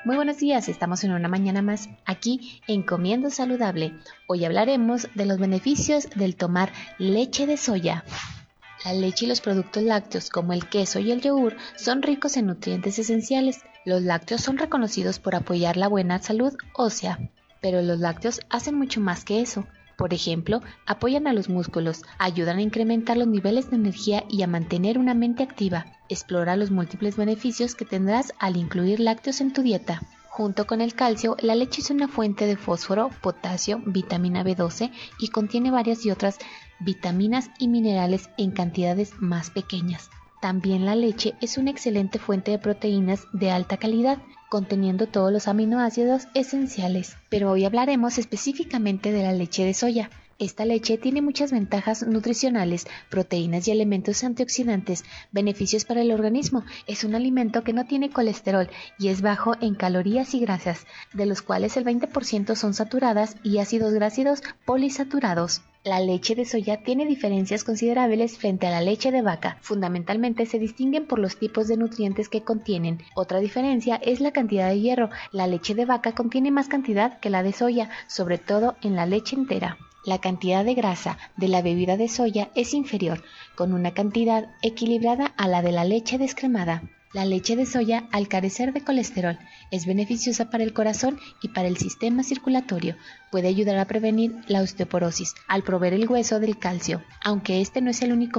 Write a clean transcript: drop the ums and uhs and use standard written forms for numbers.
Muy buenos días, estamos en una mañana más aquí en Comiendo Saludable. Hoy hablaremos de los beneficios del tomar leche de soya. La leche y los productos lácteos como el queso y el yogur son ricos en nutrientes esenciales. Los lácteos son reconocidos por apoyar la buena salud ósea, pero los lácteos hacen mucho más que eso. Por ejemplo, apoyan a los músculos, ayudan a incrementar los niveles de energía y a mantener una mente activa. Explora los múltiples beneficios que tendrás al incluir lácteos en tu dieta. Junto con el calcio, la leche es una fuente de fósforo, potasio, vitamina B12 y contiene varias y otras vitaminas y minerales en cantidades más pequeñas. También la leche es una excelente fuente de proteínas de alta calidad, conteniendo todos los aminoácidos esenciales. Pero hoy hablaremos específicamente de la leche de soya. Esta leche tiene muchas ventajas nutricionales, proteínas y elementos antioxidantes, beneficios para el organismo. Es un alimento que no tiene colesterol y es bajo en calorías y grasas, de los cuales el 20% son saturadas y ácidos grasos polisaturados. La leche de soya tiene diferencias considerables frente a la leche de vaca. Fundamentalmente se distinguen por los tipos de nutrientes que contienen. Otra diferencia es la cantidad de hierro. La leche de vaca contiene más cantidad que la de soya, sobre todo en la leche entera. La cantidad de grasa de la bebida de soya es inferior, con una cantidad equilibrada a la de la leche descremada. La leche de soya, al carecer de colesterol, es beneficiosa para el corazón y para el sistema circulatorio. Puede ayudar a prevenir la osteoporosis al proveer el hueso del calcio, aunque este no es el único